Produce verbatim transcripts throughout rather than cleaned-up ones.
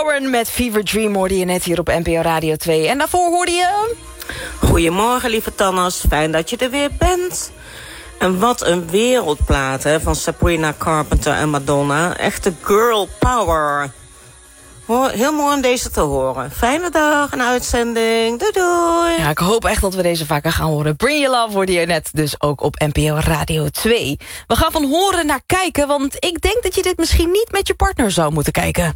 Lauren met Fever Dream hoorde je net hier op N P O Radio twee. En daarvoor hoorde je... Goedemorgen, lieve Tannas. Fijn dat je er weer bent. En wat een wereldplaat hè, van Sabrina Carpenter en Madonna. Echte girl power. Hoor, heel mooi om deze te horen. Fijne dag, een uitzending. Doei doei. Ja, ik hoop echt dat we deze vaker gaan horen. Bring Your Love hoorde je net dus ook op N P O Radio twee. We gaan van horen naar kijken, want ik denk dat je dit misschien niet met je partner zou moeten kijken.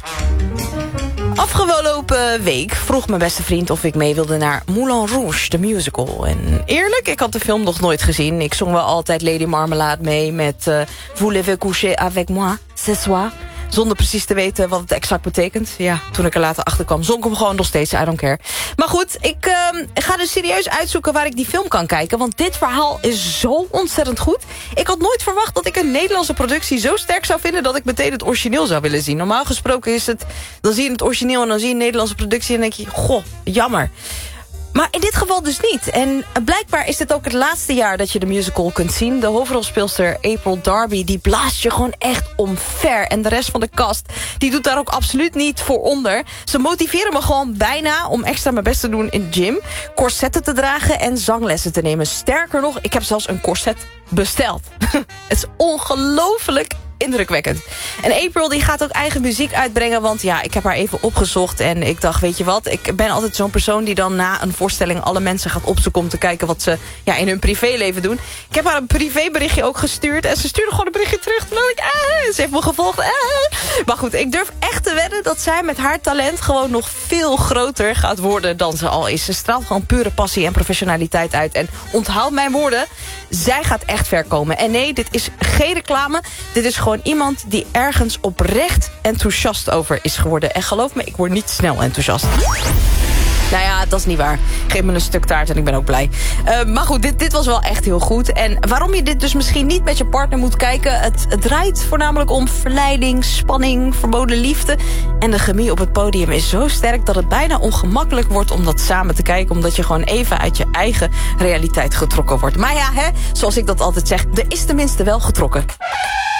Afgelopen week vroeg mijn beste vriend of ik mee wilde naar Moulin Rouge, de musical. En eerlijk, ik had de film nog nooit gezien. Ik zong wel altijd Lady Marmalade mee met uh, Voulez-vous coucher avec moi ce soir? Zonder precies te weten wat het exact betekent. Ja, toen ik er later achter kwam, zong ik hem gewoon nog steeds. I don't care. Maar goed, ik uh, ga dus serieus uitzoeken waar ik die film kan kijken. Want dit verhaal is zo ontzettend goed. Ik had nooit verwacht dat ik een Nederlandse productie zo sterk zou vinden dat ik meteen het origineel zou willen zien. Normaal gesproken is het, dan zie je het origineel en dan zie je een Nederlandse productie en dan denk je, goh, jammer. Maar in dit geval dus niet. En blijkbaar is dit ook het laatste jaar dat je de musical kunt zien. De hoofdrolspeelster April Darby, die blaast je gewoon echt omver. En de rest van de cast, die doet daar ook absoluut niet voor onder. Ze motiveren me gewoon bijna om extra mijn best te doen in de gym. Corsetten te dragen en zanglessen te nemen. Sterker nog, ik heb zelfs een corset besteld. Het is ongelooflijk indrukwekkend. En April die gaat ook eigen muziek uitbrengen, want ja, ik heb haar even opgezocht en ik dacht, weet je wat, ik ben altijd zo'n persoon die dan na een voorstelling alle mensen gaat opzoeken om te kijken wat ze ja, in hun privéleven doen. Ik heb haar een privéberichtje ook gestuurd en ze stuurde gewoon een berichtje terug. En ik, ah, ze heeft me gevolgd. Ah. Maar goed, ik durf echt te wedden dat zij met haar talent gewoon nog veel groter gaat worden dan ze al is. Ze straalt gewoon pure passie en professionaliteit uit. En onthoud mijn woorden, zij gaat echt ver komen. En nee, dit is geen reclame. Dit is gewoon iemand die ergens oprecht enthousiast over is geworden. En geloof me, ik word niet snel enthousiast. Nou ja, dat is niet waar. Geef me een stuk taart en ik ben ook blij. Uh, maar goed, dit, dit was wel echt heel goed. En waarom je dit dus misschien niet met je partner moet kijken... het, het draait voornamelijk om verleiding, spanning, verboden liefde. En de chemie op het podium is zo sterk... dat het bijna ongemakkelijk wordt om dat samen te kijken... omdat je gewoon even uit je eigen realiteit getrokken wordt. Maar ja, hè, zoals ik dat altijd zeg, er is tenminste wel getrokken.